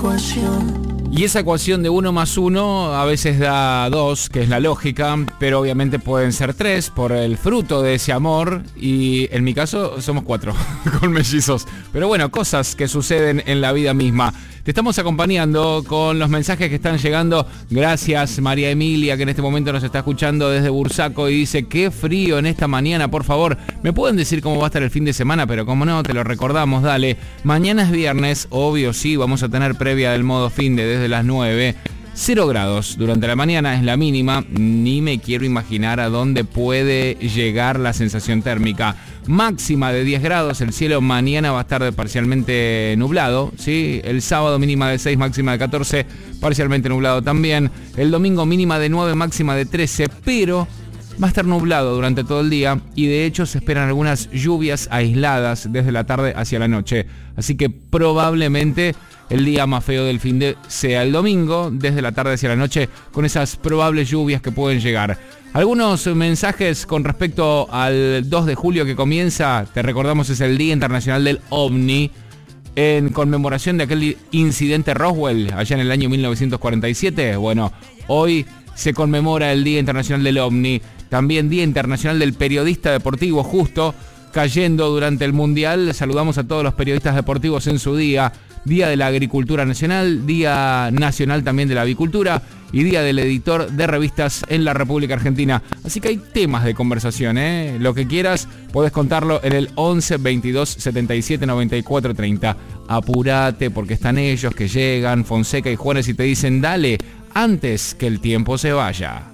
ecuación. Y esa ecuación de 1 más 1 a veces da 2, que es la lógica, pero obviamente pueden ser 3 por el fruto de ese amor, y en mi caso somos 4 con mellizos. Pero bueno, cosas que suceden en la vida misma. Te estamos acompañando con los mensajes que están llegando. Gracias María Emilia, que en este momento nos está escuchando desde Bursaco y dice: qué frío en esta mañana, por favor. ¿Me pueden decir cómo va a estar el fin de semana? Pero como no, te lo recordamos, dale. Mañana es viernes, obvio sí, vamos a tener previa del modo finde desde las 9. 0 grados durante la mañana es la mínima. Ni me quiero imaginar a dónde puede llegar la sensación térmica. Máxima de 10 grados, el cielo mañana va a estar parcialmente nublado, ¿sí? El sábado mínima de 6, máxima de 14, parcialmente nublado también. El domingo mínima de 9, máxima de 13, pero va a estar nublado durante todo el día y de hecho se esperan algunas lluvias aisladas desde la tarde hacia la noche. Así que probablemente el día más feo del fin de sea el domingo, desde la tarde hacia la noche, con esas probables lluvias que pueden llegar. Algunos mensajes con respecto al 2 de julio que comienza, te recordamos, es el Día Internacional del OVNI, en conmemoración de aquel incidente Roswell, allá en el año 1947. Bueno, hoy se conmemora el Día Internacional del OVNI, también Día Internacional del Periodista Deportivo, justo cayendo durante el Mundial. Saludamos a todos los periodistas deportivos en su día. Día de la Agricultura Nacional, Día Nacional también de la Avicultura y Día del Editor de Revistas en la República Argentina. Así que hay temas de conversación, ¿eh? Lo que quieras, podés contarlo en el 11 22 77 94 30. Apurate porque están ellos que llegan, Fonseca y Juanes, y te dicen: dale, antes que el tiempo se vaya.